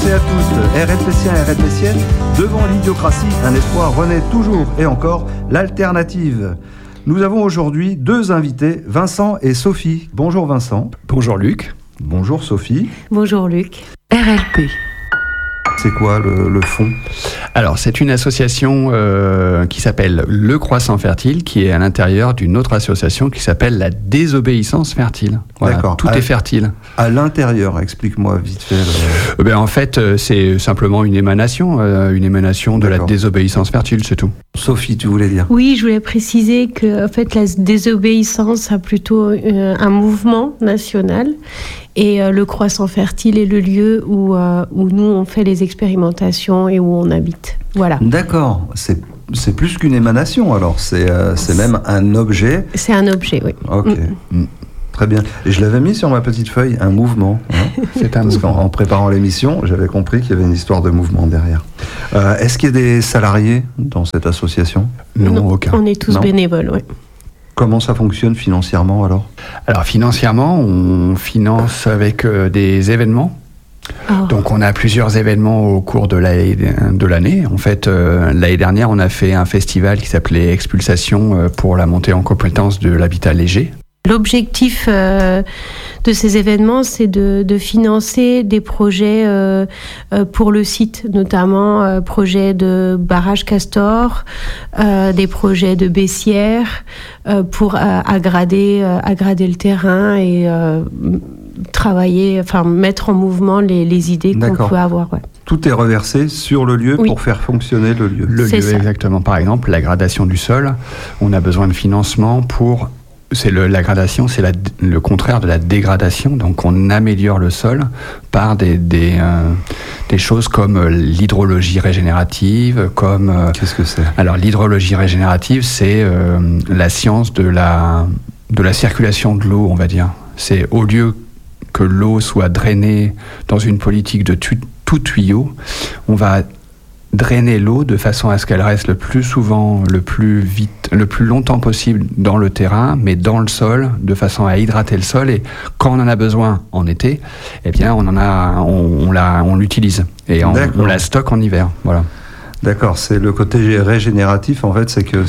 et à toutes, RLPciens et RLPciennes, devant l'idiocratie, un espoir renaît toujours et encore, l'alternative. Nous avons aujourd'hui deux invités, Vincent et Sophie. Bonjour Vincent. Bonjour Luc. Bonjour Sophie. Bonjour Luc. RLP. C'est quoi le fond ? Alors, c'est une association qui s'appelle Le Croissant Fertile, qui est à l'intérieur d'une autre association qui s'appelle la Désobéissance Fertile. Voilà, d'accord. Tout est fertile. À l'intérieur, explique-moi vite fait. En fait, c'est simplement une émanation de la désobéissance fertile, c'est tout. Sophie, tu voulais dire ? Oui, je voulais préciser que en fait, la désobéissance a plutôt un mouvement national. Et le Croissant Fertile est le lieu où nous, on fait les expérimentations et où on habite. Voilà. D'accord. C'est plus qu'une émanation, alors. C'est même un objet. C'est un objet, oui. Ok. Très bien. Et je l'avais mis sur ma petite feuille, un mouvement. Hein. Parce qu'en préparant l'émission, j'avais compris qu'il y avait une histoire de mouvement derrière. Est-ce qu'il y a des salariés dans cette association ? Non, aucun. On est tous bénévoles, oui. Comment ça fonctionne financièrement alors ? Alors financièrement, on finance avec des événements. Oh. Donc on a plusieurs événements au cours de l'année. En fait, l'année dernière, on a fait un festival qui s'appelait Expulsation pour la montée en compétence de l'habitat léger. L'objectif de ces événements, c'est de financer des projets pour le site, notamment projets de barrage Castor, des projets de baissière pour aggrader le terrain et travailler, mettre en mouvement les idées qu'on peut avoir. Ouais. Tout est reversé sur le lieu pour faire fonctionner le lieu. Le lieu, exactement. Par exemple, la gradation du sol, on a besoin de financement pour... la gradation, c'est le contraire de la dégradation. Donc, on améliore le sol par des choses comme l'hydrologie régénérative, comme... Qu'est-ce que c'est ? Alors, l'hydrologie régénérative, c'est la science de la circulation de l'eau, on va dire. C'est au lieu que l'eau soit drainée dans une politique de tout tuyau, on va drainer l'eau de façon à ce qu'elle reste le plus souvent, le plus vite, le plus longtemps possible dans le terrain, mais dans le sol, de façon à hydrater le sol. Et quand on en a besoin en été, eh bien, on l'utilise et on la stocke en hiver. Voilà. D'accord, c'est le côté régénératif, en fait, c'est que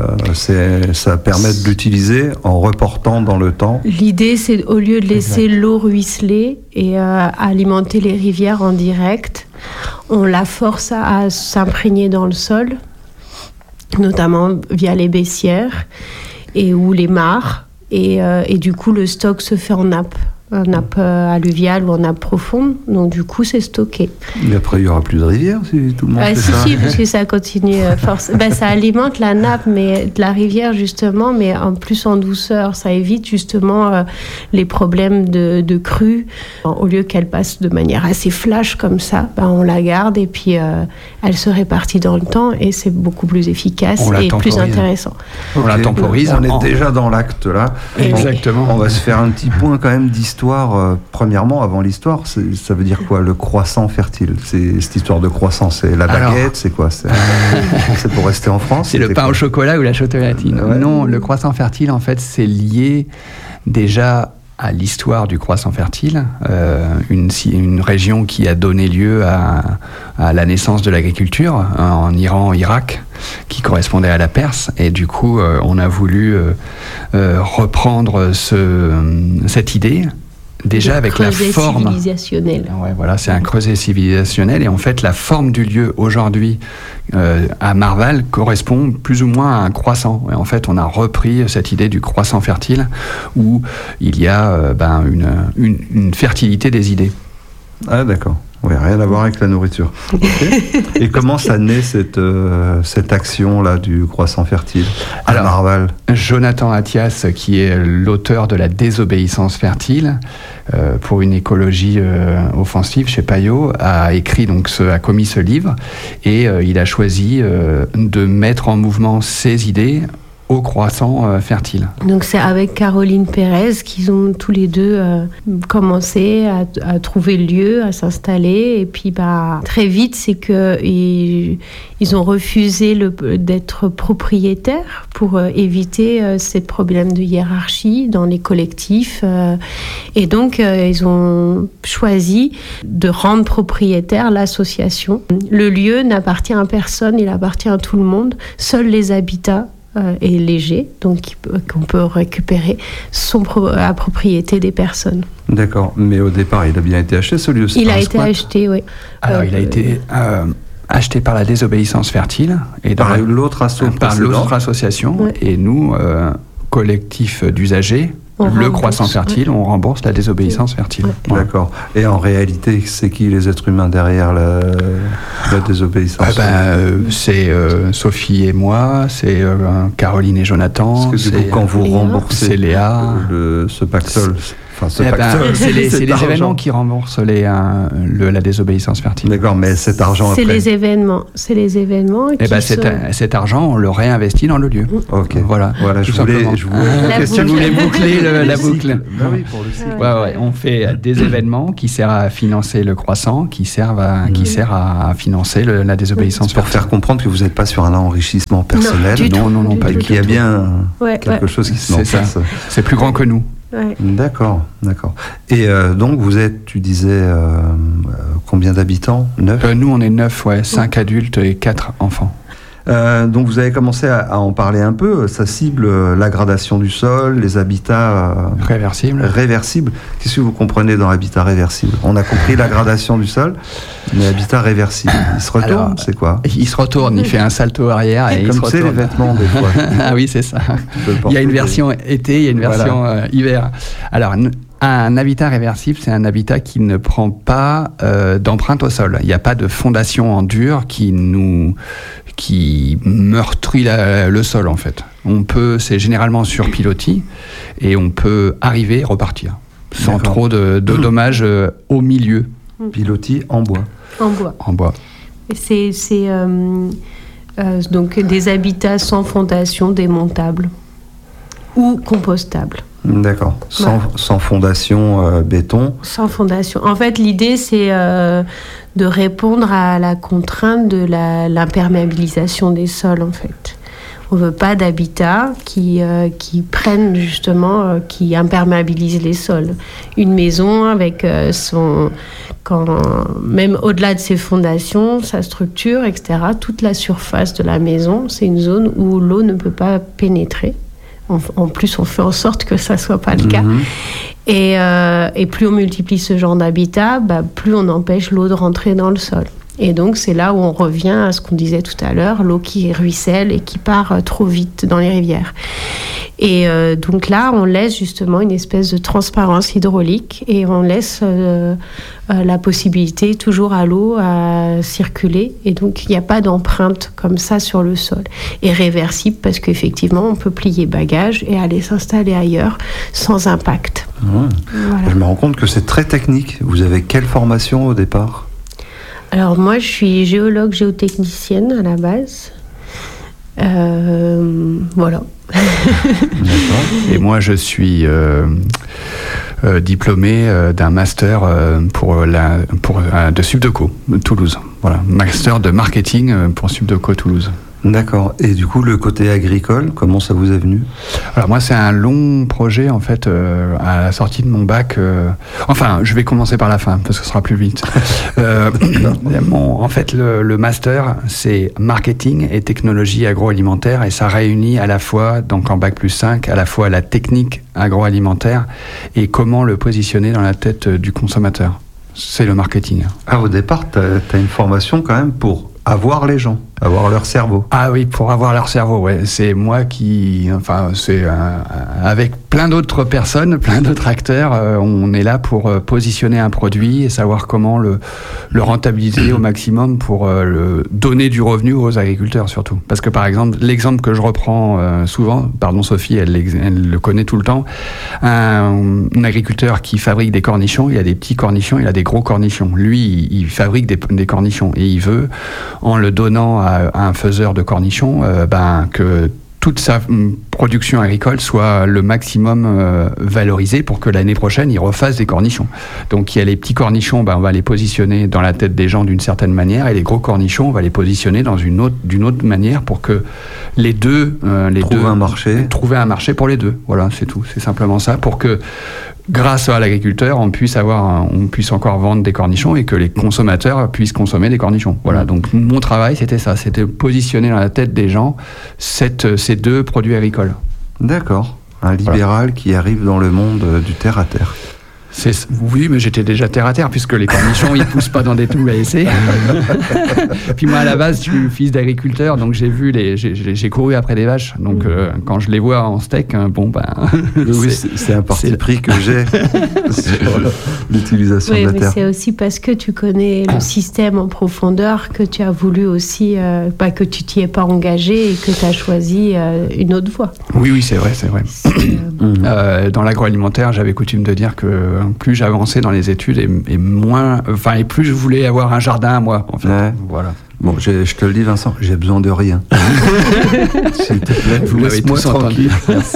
ça permet de l'utiliser en reportant dans le temps. L'idée, c'est au lieu de laisser l'eau ruisseler et alimenter les rivières en direct, on la force à s'imprégner dans le sol, notamment via les baissières ou les mares, et du coup, le stock se fait en nappe alluviale ou en nappe profonde, donc du coup c'est stocké. Mais après il n'y aura plus de rivière si tout le monde fait ça. Si, parce que ça continue ça alimente la nappe de la rivière justement, mais en plus en douceur, ça évite justement les problèmes de crue. Au lieu qu'elle passe de manière assez flash comme ça, on la garde et puis elle se répartit dans le temps et c'est beaucoup plus efficace et plus intéressant. On la temporise. On est déjà dans l'acte là. Exactement. On va se faire un petit point quand même d'histoire. Premièrement, avant l'histoire, ça veut dire quoi, le croissant fertile ? C'est cette histoire de croissant, c'est la baguette, c'est quoi ? C'est pour rester en France ? C'est le pain au chocolat ou la chocolatine ? Ouais. Non, le croissant fertile, en fait, c'est lié déjà à l'histoire du croissant fertile, une région qui a donné lieu à la naissance de l'agriculture en Iran, Irak, qui correspondait à la Perse. Et du coup, on a voulu reprendre cette idée, déjà avec la forme civilisationnelle. Ouais, voilà, c'est un creuset civilisationnel. Et en fait, la forme du lieu aujourd'hui à Marval correspond plus ou moins à un croissant. Et en fait, on a repris cette idée du croissant fertile où il y a une fertilité des idées. Ah d'accord. Oui, rien à voir avec la nourriture. Okay. Et comment ça naît cette action-là du croissant fertile à Marval ? Jonathan Attias, qui est l'auteur de la désobéissance fertile pour une écologie offensive chez Payot, a commis ce livre et il a choisi de mettre en mouvement ses idées au croissant fertile. Donc c'est avec Caroline Pérez qu'ils ont tous les deux commencé à trouver le lieu, à s'installer. Et puis très vite, c'est qu'ils ont refusé d'être propriétaires pour éviter ces problèmes de hiérarchie dans les collectifs. Et donc ils ont choisi de rendre propriétaire l'association. Le lieu n'appartient à personne, il appartient à tout le monde. Seuls les habitats est léger, donc qu'on peut récupérer, sont à propriété des personnes. D'accord, mais au départ, il a bien été acheté ce lieu. Il a été acheté, oui. Alors, il a été acheté par la Désobéissance Fertile et par l'autre association, ouais. Et nous, collectif d'usagers. Le croissant fertile, on rembourse la désobéissance fertile. Ouais. D'accord. Et en réalité, c'est qui les êtres humains derrière la désobéissance? C'est Sophie et moi, c'est Caroline et Jonathan. Parce que du coup, quand vous remboursez c'est Léa. Ce pactole, c'est les événements qui remboursent la désobéissance fertile. D'accord, mais cet argent c'est les événements. C'est les événements. Cet argent, on le réinvestit dans le lieu. Ok. Voilà. Je voulais boucler la boucle. Oui, pour le cycle. Ouais. On fait des événements qui servent à financer le croissant, qui servent à financer la désobéissance fertile. Pour faire comprendre que vous n'êtes pas sur un enrichissement personnel. Non, pas du tout. Qu'il y a bien quelque chose qui se met en place. C'est plus grand que nous. Ouais. D'accord. Et donc, tu disais, combien d'habitants? 9 Nous, on est 9, 5 adultes et 4 enfants. Donc, vous avez commencé à en parler un peu. Ça cible la gradation du sol, les habitats réversibles. Qu'est-ce que vous comprenez dans habitat réversible? On a compris la gradation du sol, mais habitat réversible. Il se retourne, c'est quoi? Il se retourne, il fait un salto arrière et il se retourne. Comme c'est les vêtements, des fois. Ah oui, c'est ça. Il y a une version été, il y a une version hiver. Alors, un habitat réversible, c'est un habitat qui ne prend pas d'empreinte au sol. Il n'y a pas de fondation en dur qui meurtrit le sol, en fait. C'est généralement sur pilotis et on peut arriver et repartir sans trop de dommages au milieu. Pilotis en bois. En bois. Et c'est donc des habitats sans fondation démontables ou compostables. D'accord. Sans fondation béton. Sans fondation. En fait, l'idée, c'est de répondre à la contrainte de l'imperméabilisation des sols, en fait. On ne veut pas d'habitat qui prennent justement, qui imperméabilisent les sols. Une maison avec même au-delà de ses fondations, sa structure, etc., toute la surface de la maison, c'est une zone où l'eau ne peut pas pénétrer. En plus, on fait en sorte que ça ne soit pas le cas. Et plus on multiplie ce genre d'habitat, plus on empêche l'eau de rentrer dans le sol. Et donc, c'est là où on revient à ce qu'on disait tout à l'heure, l'eau qui ruisselle et qui part trop vite dans les rivières. Et donc là, on laisse justement une espèce de transparence hydraulique et on laisse la possibilité toujours à l'eau à circuler. Et donc, il n'y a pas d'empreinte comme ça sur le sol. Et réversible parce qu'effectivement, on peut plier bagages et aller s'installer ailleurs sans impact. Voilà. Je me rends compte que c'est très technique. Vous avez quelle formation au départ ? Alors moi, je suis géologue géotechnicienne à la base. Voilà. D'accord. Et moi, je suis diplômé d'un master de Subdeco, Toulouse. Voilà, master de marketing pour Subdeco Toulouse. D'accord. Et du coup, le côté agricole, comment ça vous est venu ? Alors moi, c'est un long projet, en fait, à la sortie de mon bac. Enfin, je vais commencer par la fin, parce que ce sera plus vite. En fait, le master, c'est marketing et technologie agroalimentaire, et ça réunit à la fois, donc en bac plus 5, à la fois la technique agroalimentaire et comment le positionner dans la tête du consommateur. C'est le marketing. Ah, au départ, t'as une formation quand même pour avoir les gens, avoir leur cerveau. Ah oui, pour avoir leur cerveau, ouais. C'est moi avec plein d'autres personnes, plein d'autres acteurs, on est là pour positionner un produit et savoir comment le rentabiliser au maximum pour donner du revenu aux agriculteurs surtout. Parce que par exemple, l'exemple que je reprends souvent, pardon Sophie, elle le connaît tout le temps, un agriculteur qui fabrique des cornichons, il a des petits cornichons, il a des gros cornichons. Lui, il fabrique des cornichons et il veut, en le donnant à un faiseur de cornichons, que toute sa production agricole soit le maximum valorisée pour que l'année prochaine, il refasse des cornichons. Donc il y a les petits cornichons, on va les positionner dans la tête des gens d'une certaine manière, et les gros cornichons, on va les positionner d'une autre manière pour que les deux... trouver un marché pour les deux. Voilà, c'est tout. C'est simplement ça, pour que grâce à l'agriculteur, on puisse encore vendre des cornichons et que les consommateurs puissent consommer des cornichons. Voilà. Donc mon travail, c'était ça, c'était positionner dans la tête des gens ces deux produits agricoles. D'accord. Un libéral qui arrive dans le monde du terre à terre. Oui, mais j'étais déjà terre à terre, puisque les cornichons, ils poussent pas dans des trous à essai. Puis moi, à la base, je suis fils d'agriculteur, donc j'ai couru après des vaches. Donc quand je les vois en steak, c'est un parti pris que j'ai sur l'utilisation de la terre. Mais c'est aussi parce que tu connais le système en profondeur que tu as voulu aussi, que tu t'y es pas engagé et que tu as choisi une autre voie. Oui, c'est vrai. Dans l'agroalimentaire, j'avais coutume de dire que plus j'avançais dans les études et plus je voulais avoir un jardin à moi, en fait. Ouais. Voilà. Bon, je te le dis, Vincent, j'ai besoin de rien. S'il te plaît, vous m'avez tous entendu. Merci.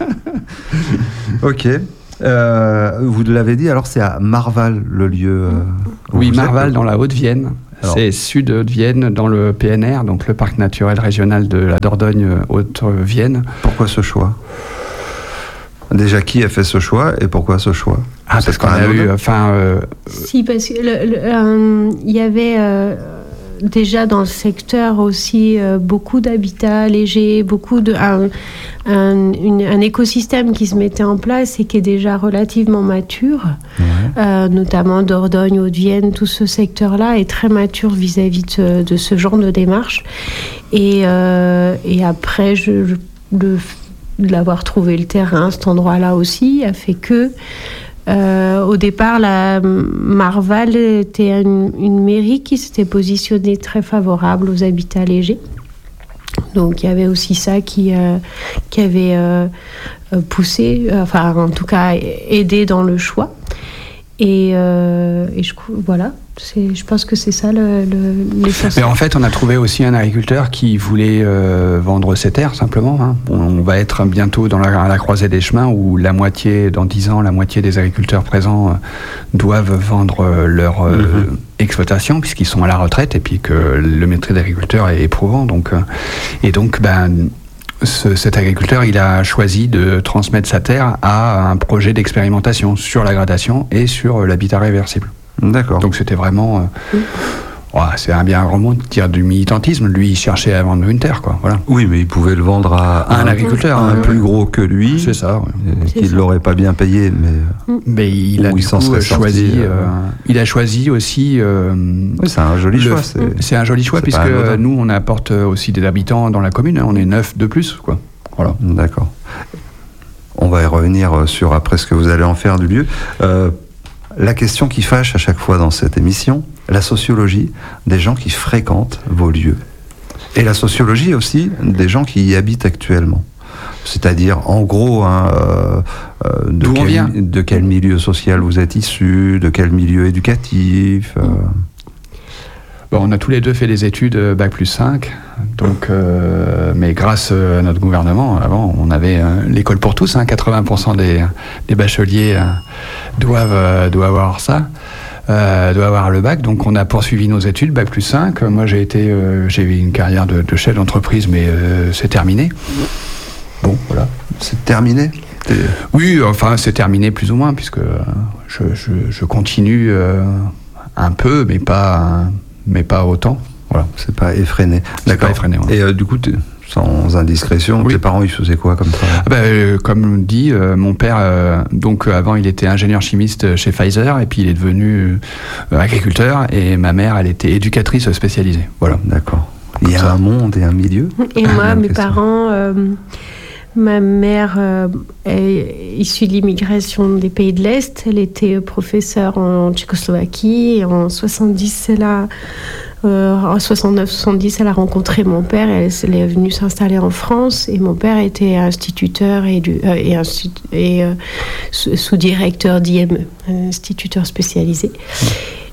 Ok. Vous l'avez dit, alors c'est à Marval, le lieu. Oui, Marval, dans la Haute-Vienne. Alors, c'est sud de Haute-Vienne, dans le PNR, donc le parc naturel régional de la Dordogne Haute-Vienne. Pourquoi ce choix ? Déjà, qui a fait ce choix et pourquoi ce choix ? Parce qu'on a eu... Si, parce qu'il y avait déjà dans le secteur aussi beaucoup d'habitats légers, un écosystème qui se mettait en place et qui est déjà relativement mature, notamment Dordogne, Haute-Vienne, tout ce secteur-là est très mature vis-à-vis de ce genre de démarche. Et après, d'avoir trouvé le terrain, cet endroit-là aussi, a fait que au départ, la Marval était une mairie qui s'était positionnée très favorable aux habitats légers. Donc il y avait aussi ça qui avait poussé, en tout cas aidé dans le choix. Et voilà. Je pense que c'est ça l'essentiel. Mais en fait, on a trouvé aussi un agriculteur qui voulait vendre ses terres, simplement. Hein. On va être bientôt à la croisée des chemins où dans 10 ans, la moitié des agriculteurs présents doivent vendre leur exploitation, puisqu'ils sont à la retraite, et puis que le métier d'agriculteur est éprouvant. Cet agriculteur, il a choisi de transmettre sa terre à un projet d'expérimentation sur la gradation et sur l'habitat réversible. D'accord. Donc c'était vraiment... c'est un bien grand mot de dire du militantisme. Lui, il cherchait à vendre une terre, quoi. Voilà. Oui, mais il pouvait le vendre à un agriculteur. Un plus gros que lui. C'est ça. Qui ne l'aurait pas bien payé, mais il a choisi... il a choisi aussi... oui, c'est un joli choix. C'est un joli choix, puisque nous, on apporte aussi des habitants dans la commune. On est 9 de plus, quoi. Voilà. D'accord. On va y revenir sur après ce que vous allez en faire du lieu. La question qui fâche à chaque fois dans cette émission, la sociologie des gens qui fréquentent vos lieux. Et la sociologie aussi des gens qui y habitent actuellement. C'est-à-dire, en gros, de quel milieu social vous êtes issu, de quel milieu éducatif. On a tous les deux fait des études Bac+5, donc, mais grâce à notre gouvernement, avant on avait l'école pour tous, 80% des bacheliers doivent avoir ça, doivent avoir le bac, donc on a poursuivi nos études Bac+5. Moi j'ai eu une carrière de chef d'entreprise, mais c'est terminé. Bon, voilà. C'est terminé ? Oui, c'est terminé plus ou moins, puisque je continue un peu, mais pas autant. Voilà. C'est pas effréné. D'accord. Pas effréné, ouais. Et du coup, sans indiscrétion, tes parents, ils faisaient quoi comme travail ? Comme dit, mon père, avant, il était ingénieur chimiste chez Pfizer, et puis il est devenu agriculteur, et ma mère, elle était éducatrice spécialisée. Voilà. D'accord. Il y a un monde et un milieu. Et moi, mes parents... Ma mère est issue de l'immigration des pays de l'Est. Elle était professeure en Tchécoslovaquie. Et en 70, en 69-70, elle a rencontré mon père. Elle est venue s'installer en France. Et mon père était instituteur et sous-directeur d'IME, instituteur spécialisé.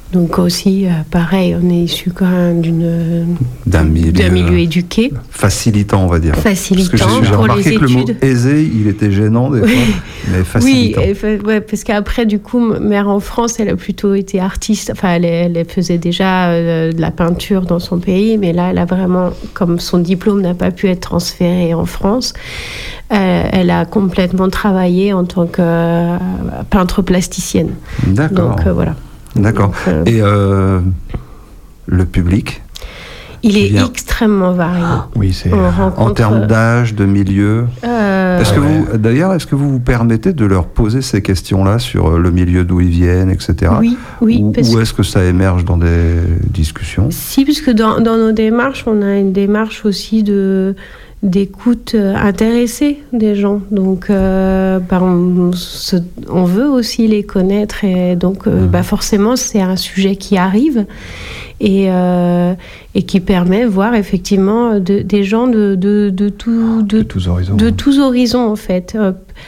Donc aussi, pareil, on est issu quand même d'un milieu éduqué. Facilitant, on va dire. Facilitant parce que j'ai pour remarqué les que études. le mot aisé, il était gênant des fois, mais facilitant. Oui, parce qu'après, du coup, mère en France, elle a plutôt été artiste. Enfin, elle faisait déjà de la peinture dans son pays, mais là, elle a vraiment, comme son diplôme n'a pas pu être transféré en France, elle a complètement travaillé en tant que peintre plasticienne. D'accord. Donc, voilà. D'accord. Et le public? Il est extrêmement varié. Oui, c'est en termes d'âge, de milieu. Est-ce que vous vous permettez de leur poser ces questions-là sur le milieu d'où ils viennent, etc. Oui. Ou est-ce que ça émerge dans des discussions? Si, puisque dans nos démarches, on a une démarche aussi d'écoute intéressée des gens. Donc, on veut aussi les connaître et donc, forcément, c'est un sujet qui arrive et qui permet de voir effectivement des gens de tous horizons. De tous horizons, en fait.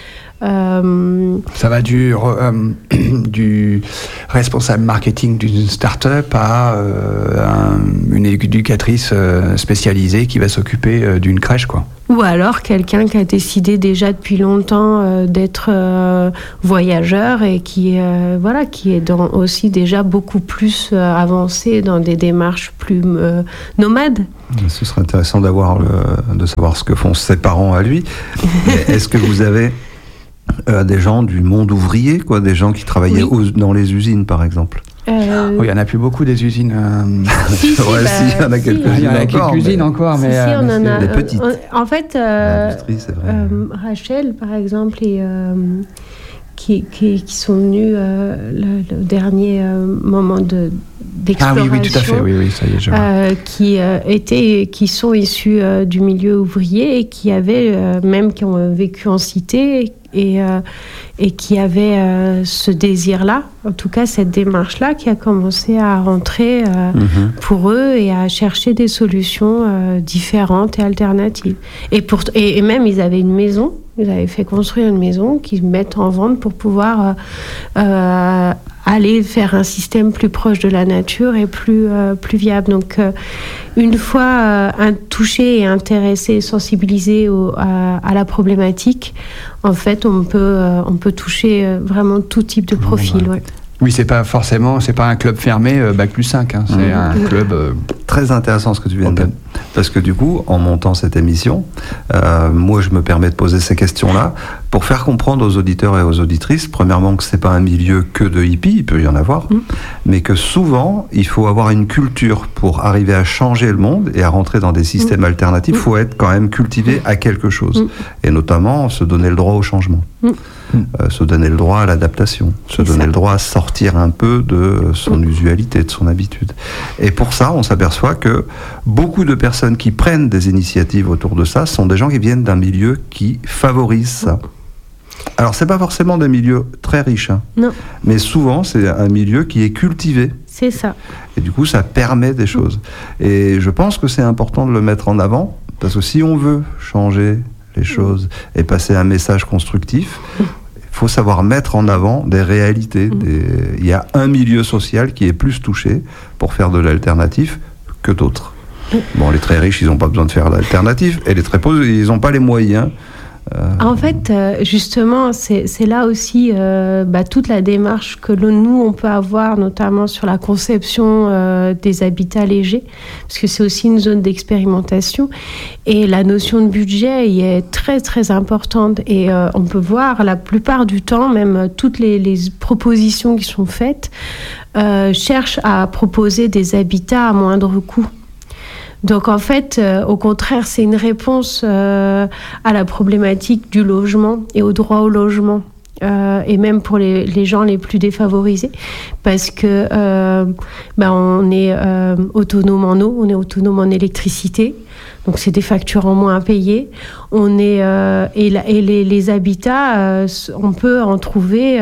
Ça va du responsable marketing d'une start-up à une éducatrice spécialisée qui va s'occuper d'une crèche, quoi. Ou alors quelqu'un qui a décidé déjà depuis longtemps d'être voyageur et qui est aussi déjà beaucoup plus avancé dans des démarches plus nomades. Ce serait intéressant de savoir ce que font ses parents à lui. Est-ce que vous avez des gens du monde ouvrier, quoi, des gens qui travaillaient dans les usines, par exemple? Il n'y en a plus beaucoup des usines. Il y en a quelques-unes encore. Mais on en a des petites. En fait, l'industrie, c'est vrai. Rachel, par exemple, qui sont venus le dernier moment d'exploration. Oui, tout à fait, oui, ça y est, je vois. Qui sont issus du milieu ouvrier et qui ont vécu en cité et qui avaient ce désir-là, en tout cas cette démarche-là, qui a commencé à rentrer pour eux et à chercher des solutions différentes et alternatives. Et même, ils avaient une maison. Ils avaient fait construire une maison qu'ils mettent en vente pour pouvoir aller faire un système plus proche de la nature et plus viable. Donc, une fois touché et intéressé, sensibilisé à la problématique, en fait, on peut toucher vraiment tout type de profil. Ouais. Oui, c'est pas un club fermé Bac plus 5, hein, c'est un club... Très intéressant ce que tu viens de dire. Parce que du coup, en montant cette émission, moi je me permets de poser ces questions-là pour faire comprendre aux auditeurs et aux auditrices, premièrement que c'est pas un milieu que de hippies, il peut y en avoir, mais que souvent, il faut avoir une culture pour arriver à changer le monde et à rentrer dans des systèmes alternatifs, il faut être quand même cultivé à quelque chose. Et notamment, se donner le droit au changement. Se donner le droit à l'adaptation, se donner le droit à sortir un peu de son usualité, de son habitude. Et pour ça, on s'aperçoit que beaucoup de personnes qui prennent des initiatives autour de ça sont des gens qui viennent d'un milieu qui favorise ça. Alors, c'est pas forcément des milieux très riches, hein, non. Mais souvent, c'est un milieu qui est cultivé. C'est ça. Et du coup, ça permet des choses. Et je pense que c'est important de le mettre en avant, parce que si on veut changer les choses et passer un message constructif, il faut savoir mettre en avant des réalités. Il y a un milieu social qui est plus touché pour faire de l'alternatif que d'autres. Bon, les très riches, ils n'ont pas besoin de faire l'alternative, et les très pauvres, ils n'ont pas les moyens. En fait, justement, c'est là aussi toute la démarche que nous, on peut avoir, notamment sur la conception des habitats légers, parce que c'est aussi une zone d'expérimentation. Et la notion de budget y est très, très importante. Et on peut voir, la plupart du temps, même toutes les propositions qui sont faites, cherchent à proposer des habitats à moindre coût. Donc en fait, au contraire, c'est une réponse à la problématique du logement et au droit au logement, et même pour les gens les plus défavorisés, parce que on est autonome en eau, on est autonome en électricité, donc c'est des factures en moins à payer. On est les habitats, on peut en trouver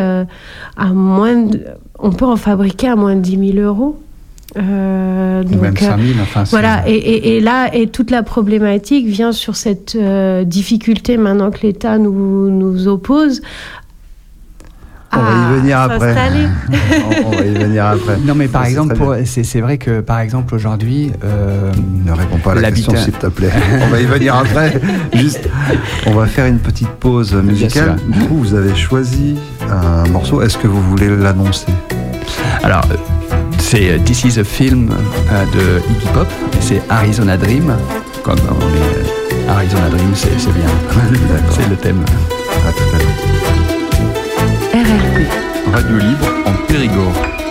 on peut en fabriquer à moins de 10 000 euros. Donc, même 5 000, voilà, et là, toute la problématique vient sur cette difficulté maintenant que l'État nous oppose On va y venir après. On va y venir après. Non, mais par exemple, c'est vrai que par exemple aujourd'hui, ne réponds pas à la question, s'il te plaît. On va y venir après. Juste, on va faire une petite pause musicale. Du coup, vous avez choisi un morceau. Est-ce que vous voulez l'annoncer? Alors, c'est This Is a Film de Iggy Pop. C'est Arizona Dream. Comme on est Arizona Dream, c'est bien. C'est le thème. À tout à l'heure. RRP. Radio libre en Périgord.